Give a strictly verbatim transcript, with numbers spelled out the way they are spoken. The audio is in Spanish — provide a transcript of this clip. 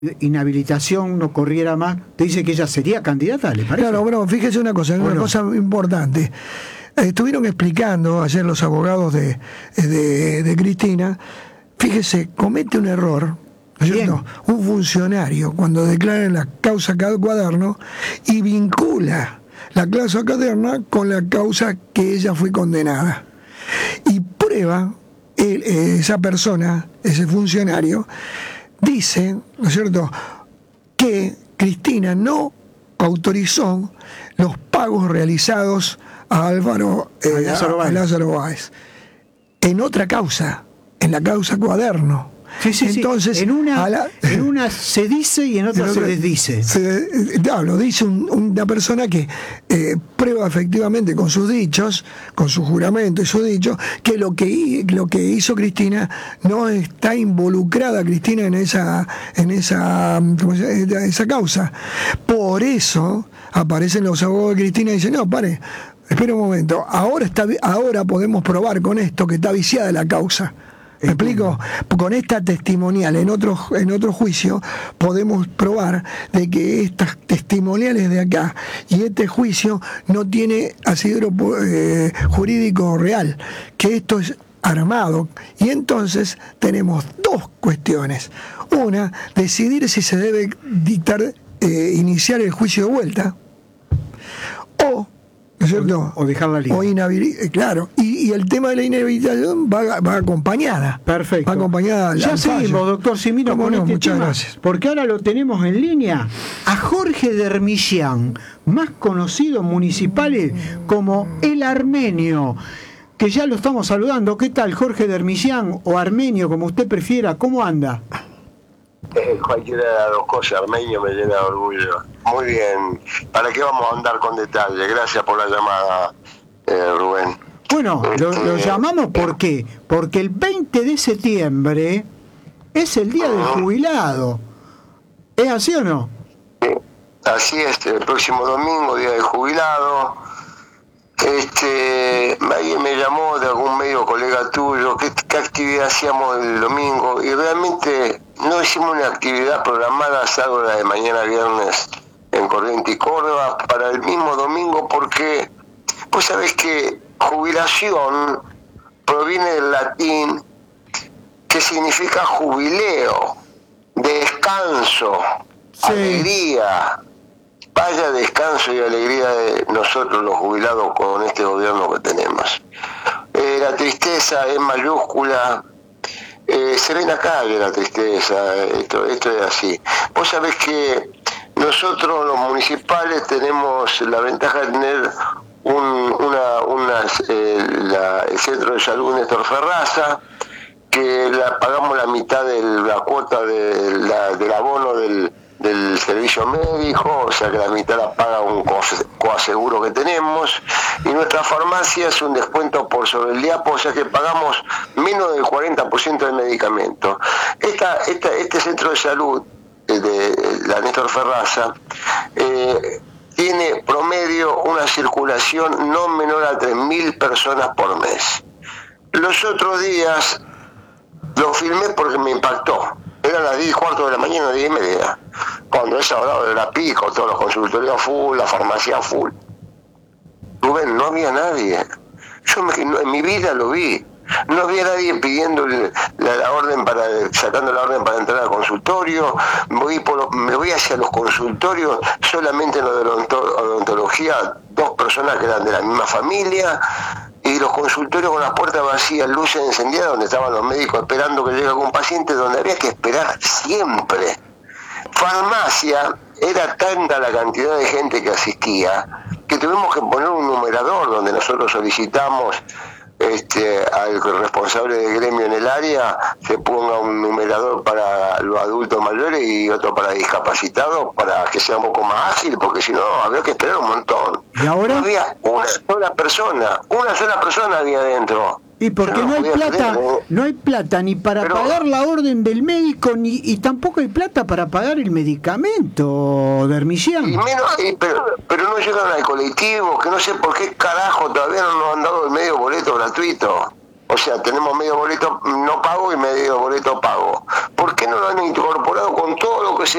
inhabilitación no corriera más, te dice que ella sería candidata, ¿le parece? Claro, bueno, fíjese una cosa, una Bueno. cosa importante. Estuvieron explicando ayer los abogados de, de, de Cristina, fíjese, comete un error, ¿no es cierto? Un funcionario, cuando declara la causa cuaderno y vincula la causa cuaderna con la causa que ella fue condenada. Y prueba, él, esa persona, ese funcionario, dice, ¿no es cierto?, que Cristina no autorizó los pagos realizados a Álvaro, eh, a Lázaro Báez. a Lázaro Báez. En otra causa, en la causa cuaderno. Sí, sí, Entonces, sí. En, una, la, en una se dice y en otra, en otra se desdice. Se, no, lo dice un, una persona que eh, prueba efectivamente con sus dichos, con su juramento y sus dichos, que lo que lo que hizo Cristina no está involucrada Cristina en esa en esa ¿cómo se llama? esa causa. Por eso aparecen los abogados de Cristina y dicen, no, pare, espera un momento, ahora está ahora podemos probar con esto que está viciada la causa. ¿Me explico? Con esta testimonial en otro, en otro juicio podemos probar de que estas testimoniales de acá y este juicio no tiene asidero eh, jurídico real, que esto es armado. Y entonces tenemos dos cuestiones. Una, decidir si se debe dictar, eh, iniciar el juicio de vuelta, o ¿no es cierto? O dejarla libre. O inhabilitar, claro. Y, y el tema de la inhabilitación va, va acompañada. Perfecto. Va acompañada. Ya seguimos, fallo. doctor Cimino, con no, este muchas tema, gracias. porque ahora lo tenemos en línea a Jorge Dermillán, más conocido municipal como El Armenio, que ya lo estamos saludando. ¿Qué tal, Jorge Dermillán, o Armenio, como usted prefiera? ¿Cómo anda? Eh, cualquiera de las dos cosas, Armenio me llena de orgullo. Muy bien, ¿para qué vamos a andar con detalle? Gracias por la llamada, eh, Rubén. Bueno, este, lo, lo llamamos ¿por qué? Porque el veinte de septiembre es el día del jubilado. ¿Es así o no? Así es, el próximo domingo, día del jubilado. Este, alguien me llamó de algún medio colega tuyo, ¿qué, qué actividad hacíamos el domingo? Y realmente no hicimos una actividad programada, salvo la de mañana viernes en Corrientes y Córdoba, para el mismo domingo, porque vos sabés que jubilación proviene del latín, que significa jubileo, descanso, sí. Alegría. Vaya descanso y alegría de nosotros los jubilados con este gobierno que tenemos. Eh, la tristeza es mayúscula, eh, se ve en la calle la tristeza, esto, esto es así. Vos sabés que nosotros los municipales tenemos la ventaja de tener un, una, una, eh, la, el centro de salud Néstor Ferraza, que la, pagamos la mitad de la cuota de la, del abono del del servicio médico, o sea que la mitad la paga un coaseguro que tenemos, y nuestra farmacia es un descuento por sobre el diapo, o sea que pagamos menos del cuarenta por ciento del medicamento. Esta, esta, este centro de salud de, de la Néstor Ferraza eh, tiene promedio una circulación no menor a tres mil personas por mes. Los otros días lo filmé porque me impactó. Eran las diez y cuarto de la mañana, diez y media, cuando esa hora de la pico, todos los consultorios full, la farmacia full. Rubén, no había nadie. Yo me, no, en mi vida lo vi. No había nadie pidiendo el, la, la orden para, sacando la orden para entrar al consultorio. Voy por, me voy hacia los consultorios, solamente en lo de odontología, dos personas que eran de la misma familia. Y los consultorios con las puertas vacías, luces encendidas, donde estaban los médicos esperando que llegue algún paciente, donde había que esperar siempre. Farmacia, era tanta la cantidad de gente que asistía, que tuvimos que poner un numerador donde nosotros solicitamos este, al responsable de gremio en el área se ponga un numerador para los adultos mayores y otro para discapacitados, para que sea un poco más ágil, porque si no había que esperar un montón. ¿Y ahora? No había una sola persona, una sola persona había adentro. Y porque Yo no, no hay plata, creer, ¿eh? no hay plata ni para Pero, pagar la orden del médico, ni y tampoco hay plata para pagar el medicamento, Dermillán. Y menos, y, pero, pero no llegan al colectivo, que no sé por qué carajo todavía no nos han dado el medio boleto gratuito. O sea, tenemos medio boleto no pago y medio boleto pago. ¿Por qué no lo han incorporado con todo lo que se